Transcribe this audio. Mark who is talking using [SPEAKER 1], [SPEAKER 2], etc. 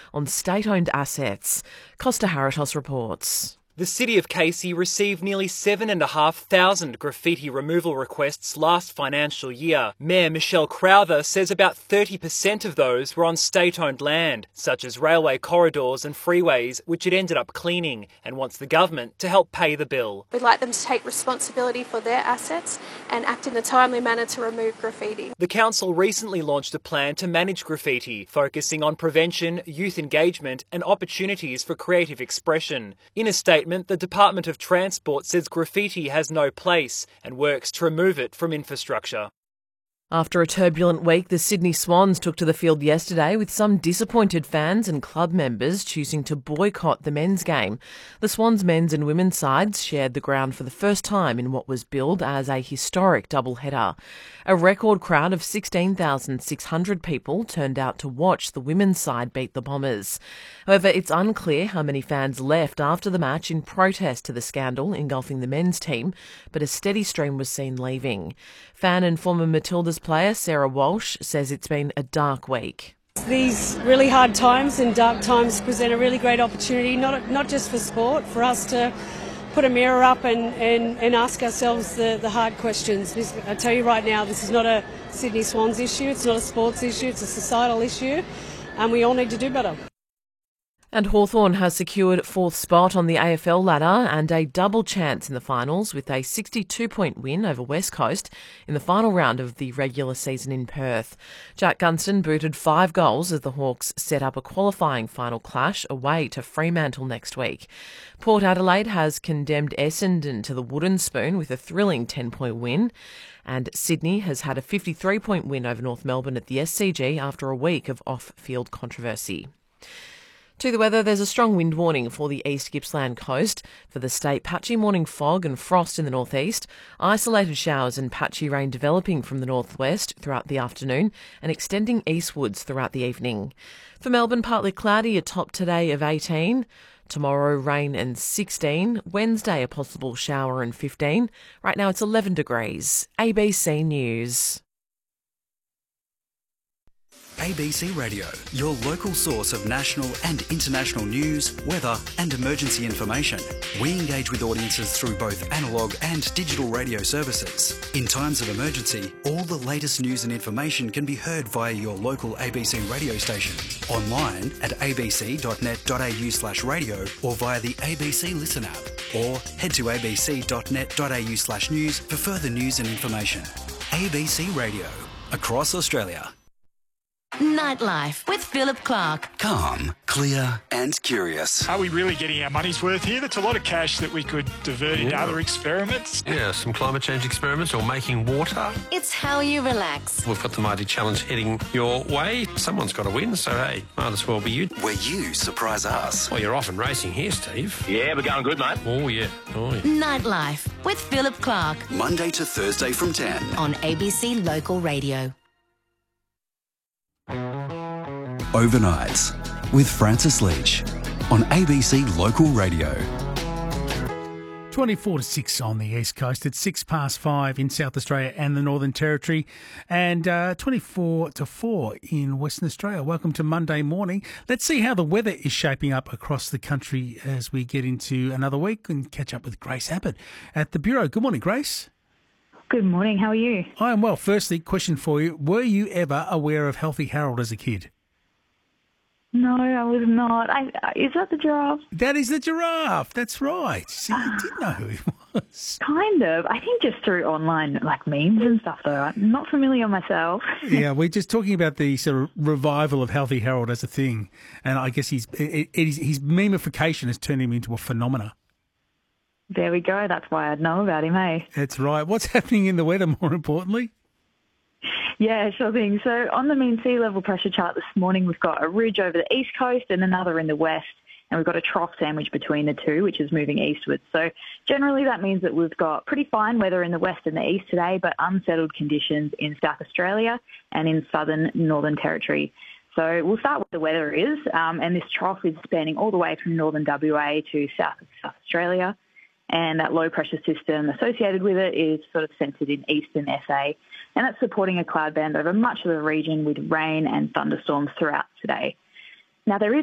[SPEAKER 1] on state-owned assets. Costa Haritos reports.
[SPEAKER 2] The City of Casey received nearly 7,500 graffiti removal requests last financial year. Mayor Michelle Crowther says about 30% of those were on state-owned land, such as railway corridors and freeways, which it ended up cleaning, and wants the government to help pay the bill.
[SPEAKER 3] We'd like them to take responsibility for their assets and act in a timely manner to remove graffiti.
[SPEAKER 2] The council recently launched a plan to manage graffiti, focusing on prevention, youth engagement and opportunities for creative expression. In a statement, the Department of Transport says graffiti has no place and works to remove it from infrastructure.
[SPEAKER 1] After a turbulent week, the Sydney Swans took to the field yesterday with some disappointed fans and club members choosing to boycott the men's game. The Swans men's and women's sides shared the ground for the first time in what was billed as a historic doubleheader. A record crowd of 16,600 people turned out to watch the women's side beat the Bombers. However, it's unclear how many fans left after the match in protest to the scandal engulfing the men's team, but a steady stream was seen leaving. Fan and former Matildas player Sarah Walsh says it's been a dark week.
[SPEAKER 4] These really hard times and dark times present a really great opportunity, not just for sport, for us to put a mirror up and ask ourselves the hard questions. I tell you right now, this is not a Sydney Swans issue, it's not a sports issue, it's a societal issue, and we all need to do better.
[SPEAKER 1] And Hawthorn has secured fourth spot on the AFL ladder and a double chance in the finals with a 62-point win over West Coast in the final round of the regular season in Perth. Jack Gunston booted 5 goals as the Hawks set up a qualifying final clash away to Fremantle next week. Port Adelaide has condemned Essendon to the wooden spoon with a thrilling 10-point win. And Sydney has had a 53-point win over North Melbourne at the SCG after a week of off-field controversy. To the weather, there's a strong wind warning for the East Gippsland coast. For the state, patchy morning fog and frost in the northeast, isolated showers and patchy rain developing from the northwest throughout the afternoon and extending eastwards throughout the evening. For Melbourne, partly cloudy, a top today of 18. Tomorrow, rain and 16. Wednesday, a possible shower and 15. Right now, it's 11 degrees. ABC News.
[SPEAKER 5] ABC Radio, your local source of national and international news, weather and emergency information. We engage with audiences through both analogue and digital radio services. In times of emergency, all the latest news and information can be heard via your local ABC radio station, online at abc.net.au/radio or via the ABC Listen app, or head to abc.net.au/news for further news and information. ABC Radio, across Australia.
[SPEAKER 6] Nightlife with Philip Clark.
[SPEAKER 5] Calm, clear and curious.
[SPEAKER 7] Are we really getting our money's worth here? That's a lot of cash that we could divert into other experiments.
[SPEAKER 8] Yeah, some climate change experiments or making water.
[SPEAKER 6] It's how you relax.
[SPEAKER 8] We've got the Mighty Challenge heading your way. Someone's got to win, so hey, might as well be you.
[SPEAKER 5] Where you surprise us.
[SPEAKER 8] Well, you're off and racing here, Steve.
[SPEAKER 9] Yeah, we're going good, mate.
[SPEAKER 8] Oh, yeah. Oh, yeah.
[SPEAKER 6] Nightlife with Philip Clark.
[SPEAKER 5] Monday to Thursday from 10.
[SPEAKER 6] On ABC Local Radio.
[SPEAKER 5] Overnights with Francis Leach on ABC Local Radio.
[SPEAKER 10] 24 to 6 on the East Coast. It's 5:06 in South Australia and the Northern Territory, and 24 to 4 in Western Australia. Welcome to Monday morning. Let's see how the weather is shaping up across the country as we get into another week and catch up with Grace Abbott at the Bureau. Good morning, Grace.
[SPEAKER 11] Good morning. How are you?
[SPEAKER 10] I am well. Firstly, question for you. Were you ever aware of Healthy Harold as a kid?
[SPEAKER 11] No, I was not. Is that the giraffe?
[SPEAKER 10] That is the giraffe. That's right. See, you did know who he was.
[SPEAKER 11] Kind of. I think just through online, like memes and stuff, though. I'm not familiar myself.
[SPEAKER 10] Yeah, we're just talking about the sort of revival of Healthy Harold as a thing. And I guess his memification has turned him into a phenomena.
[SPEAKER 11] There we go. That's why I'd know about him, eh?
[SPEAKER 10] That's right. What's happening in the weather, more importantly?
[SPEAKER 11] Yeah, sure thing. So on the mean sea level pressure chart this morning, we've got a ridge over the east coast and another in the west, and we've got a trough sandwich between the two, which is moving eastwards. So generally that means that we've got pretty fine weather in the west and the east today, but unsettled conditions in South Australia and in southern Northern Territory. So we'll start with the weather is, and this trough is spanning all the way from northern WA to South Australia. And that low pressure system associated with it is sort of centred in eastern SA. And that's supporting a cloud band over much of the region with rain and thunderstorms throughout today. Now, there is